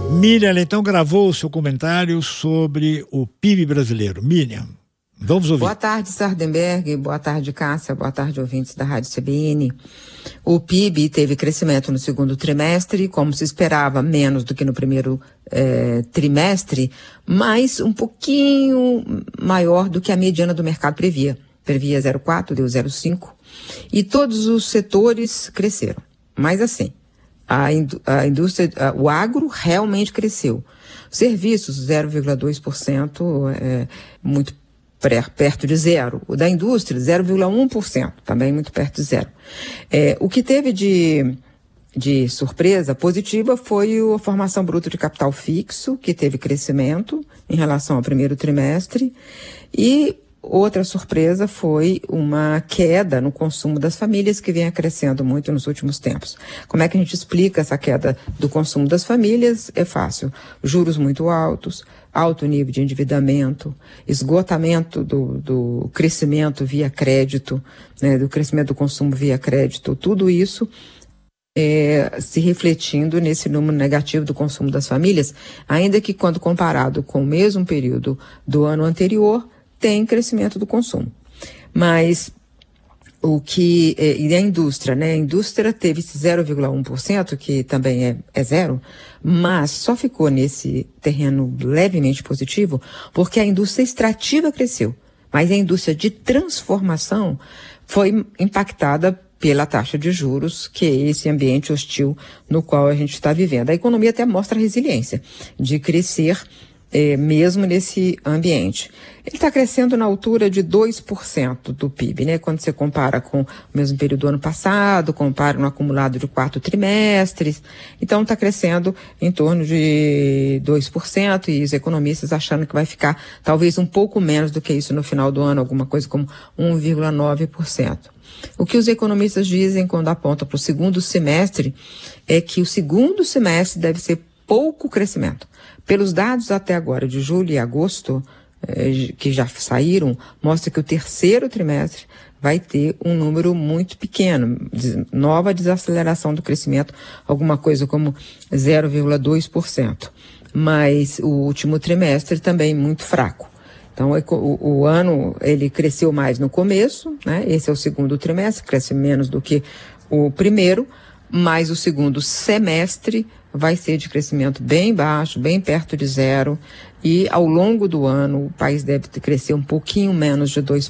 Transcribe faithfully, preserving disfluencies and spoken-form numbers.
Miriam Leitão gravou o seu comentário sobre o P I B brasileiro. Miriam, vamos ouvir. Boa tarde, Sardenberg. Boa tarde, Cássia. Boa tarde, ouvintes da Rádio C B N. O P I B teve crescimento no segundo trimestre, como se esperava, menos do que no primeiro eh, trimestre, mas um pouquinho maior do que a mediana do mercado previa. Previa zero vírgula quatro, deu zero vírgula cinco. E todos os setores cresceram. Mas assim, a, indú- a indústria, a, o agro realmente cresceu. Serviços, zero vírgula dois por cento, é, muito pré, perto de zero. O da indústria, zero vírgula um por cento, também muito perto de zero. É, o que teve de, de surpresa positiva foi a formação bruta de capital fixo, que teve crescimento em relação ao primeiro trimestre, e outra surpresa foi uma queda no consumo das famílias, que vem crescendo muito nos últimos tempos. Como é que a gente explica essa queda do consumo das famílias? É fácil. Juros muito altos, alto nível de endividamento, esgotamento do, do crescimento via crédito, né, do crescimento do consumo via crédito, tudo isso É, se refletindo nesse número negativo do consumo das famílias, ainda que quando comparado com o mesmo período do ano anterior, tem crescimento do consumo. Mas o que, e a indústria, né? A indústria teve esse zero vírgula um por cento, que também é, é zero, mas só ficou nesse terreno levemente positivo porque a indústria extrativa cresceu, mas a indústria de transformação foi impactada pela taxa de juros, que é esse ambiente hostil no qual a gente está vivendo. A economia até mostra resiliência de crescer eh, mesmo nesse ambiente. Ele está crescendo na altura de dois por cento do P I B, né? Quando você compara com o mesmo período do ano passado, compara no acumulado de quatro trimestres. Então está crescendo em torno de dois por cento e os economistas achando que vai ficar talvez um pouco menos do que isso no final do ano, alguma coisa como um vírgula nove por cento. O que os economistas dizem quando apontam para o segundo semestre é que o segundo semestre deve ser pouco crescimento. Pelos dados até agora de julho e agosto, eh, que já saíram, mostra que o terceiro trimestre vai ter um número muito pequeno, nova desaceleração do crescimento, alguma coisa como zero vírgula dois por cento. Mas o último trimestre também muito fraco. Então, o, o ano, ele cresceu mais no começo, né? Esse é o segundo trimestre, cresce menos do que o primeiro, mas o segundo semestre vai ser de crescimento bem baixo, bem perto de zero, e ao longo do ano o país deve crescer um pouquinho menos de dois